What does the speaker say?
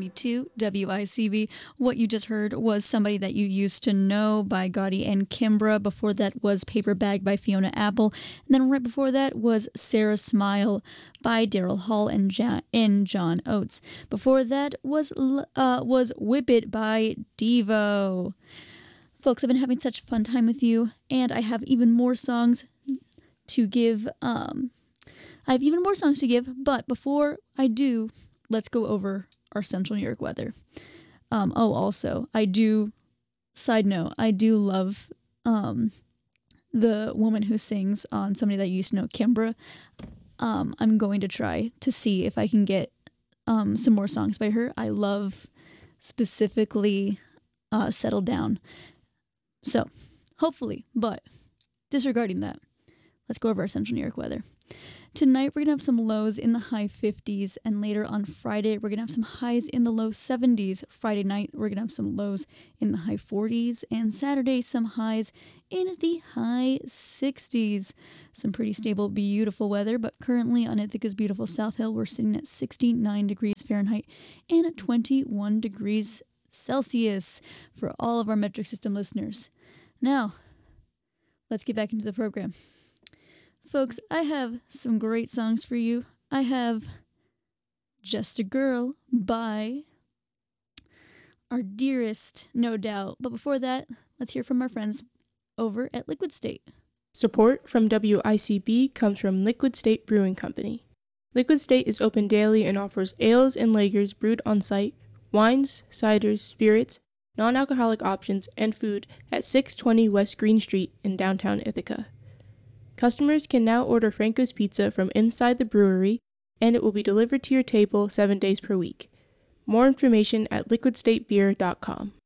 92 WICB. What you just heard was Somebody That You Used to Know by Gotti and Kimbra. Before that was Paper Bag by Fiona Apple. And then right before that was Sarah Smile by Daryl Hall and John Oates. Before that was Whip It by Devo. Folks, I've been having such a fun time with you, and I have even more songs to give. But before I do, let's go over our Central New York weather. Also, side note, I do love the woman who sings on Somebody That You Used to Know, Kimbra. I'm going to try to see if I can get some more songs by her. I love specifically Settle Down. So, hopefully, but disregarding that, let's go over our Central New York weather. Tonight, we're going to have some lows in the high 50s, and later on Friday, we're going to have some highs in the low 70s. Friday night, we're going to have some lows in the high 40s, and Saturday, some highs in the high 60s. Some pretty stable, beautiful weather, but currently on Ithaca's beautiful South Hill, we're sitting at 69 degrees Fahrenheit and at 21 degrees Celsius for all of our metric system listeners. Now, let's get back into the program. Folks, I have some great songs for you. I have Just a Girl by our dearest, no doubt. But before that, let's hear from our friends over at Liquid State. Support from WICB comes from Liquid State Brewing Company. Liquid State is open daily and offers ales and lagers brewed on site, wines, ciders, spirits, non-alcoholic options, and food at 620 West Green Street in downtown Ithaca. Customers can now order Franco's Pizza from inside the brewery, and it will be delivered to your table 7 days per week. More information at liquidstatebeer.com.